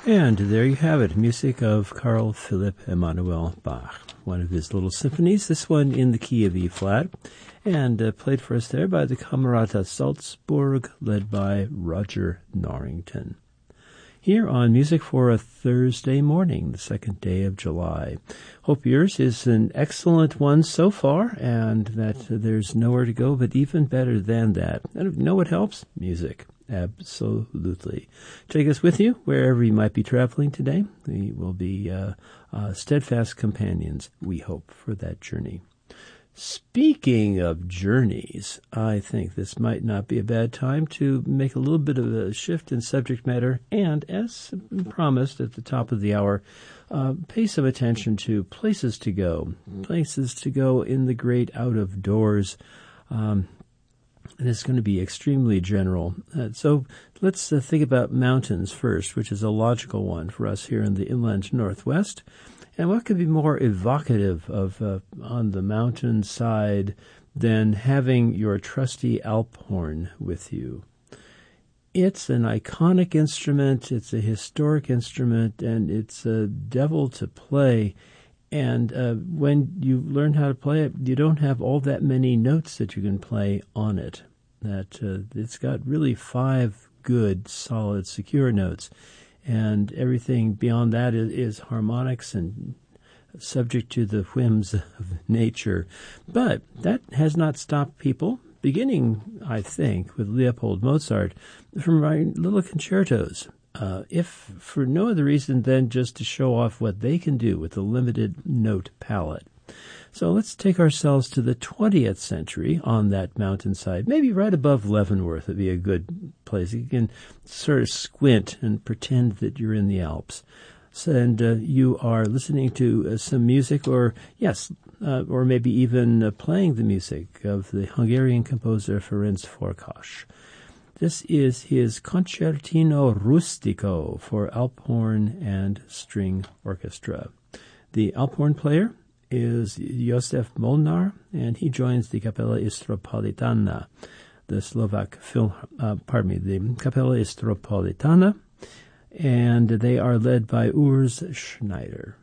And there you have it, music of Carl Philipp Emanuel Bach, one of his little symphonies, this one in the key of E-flat, and played for us there by the Camerata Salzburg, led by Roger Norrington. Here on Music for a Thursday morning, the 2nd day of July. Hope yours is an excellent one so far, and that there's nowhere to go but even better than that. And you know what helps? Music. Absolutely. Take us with you wherever you might be traveling today. We will be steadfast companions, we hope, for that journey. Speaking of journeys, I think this might not be a bad time to make a little bit of a shift in subject matter and, as promised at the top of the hour, pay some attention to places to go in the great out of doors. And it's going to be extremely general. So let's think about mountains first, which is a logical one for us here in the inland Northwest. And what could be more evocative of on the mountain side than having your trusty Alp horn with you? It's an iconic instrument, it's a historic instrument, and it's a devil to play. And when you learn how to play it, you don't have all that many notes that you can play on it. It's got really 5 good, solid, secure notes. And everything beyond that is harmonics and subject to the whims of nature. But that has not stopped people, beginning, I think, with Leopold Mozart, from writing little concertos. If for no other reason than just to show off what they can do with a limited note palette. So let's take ourselves to the 20th century on that mountainside, maybe right above Leavenworth would be a good place. You can sort of squint and pretend that you're in the Alps. So, and you are listening to some music, or maybe even playing the music of the Hungarian composer Ferenc Farkas. This is his Concertino Rustico for alp horn and string orchestra. The alp horn player is Josef Molnar, and he joins the Kapella Istropolitana, the Kapella Istropolitana, and they are led by Urs Schneider.